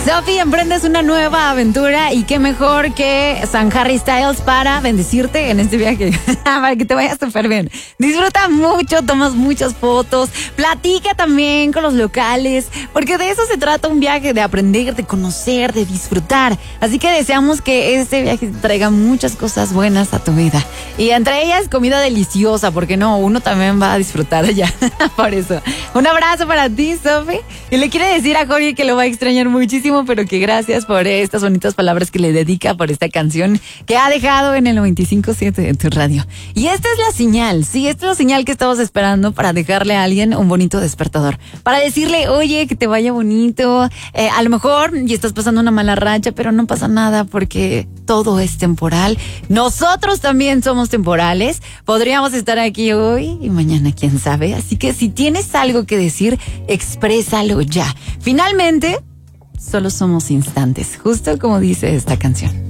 Sophie, emprendes una nueva aventura y qué mejor que San Harry Styles para bendecirte en este viaje, para que te vaya súper bien. Disfruta mucho, tomas muchas fotos, platica también con los locales, porque de eso se trata un viaje, de aprender, de conocer, de disfrutar. Así que deseamos que este viaje te traiga muchas cosas buenas a tu vida. Y entre ellas, comida deliciosa, porque no, uno también va a disfrutar allá. Por eso, un abrazo para ti, Sophie. Y le quiere decir a Jorge que lo va a extrañar muchísimo, pero que gracias por estas bonitas palabras que le dedica, por esta canción que ha dejado en el 95.7 de tu radio. Y esta es la señal, sí, esta es la señal que estamos esperando para dejarle a alguien un bonito despertador. Para decirle, oye, que te vaya bonito. A lo mejor y estás pasando una mala racha, pero no pasa nada porque todo es temporal. Nosotros también somos temporales. Podríamos estar aquí hoy y mañana, quién sabe. Así que si tienes algo que decir, exprésalo ya. Finalmente, solo somos instantes, justo como dice esta canción.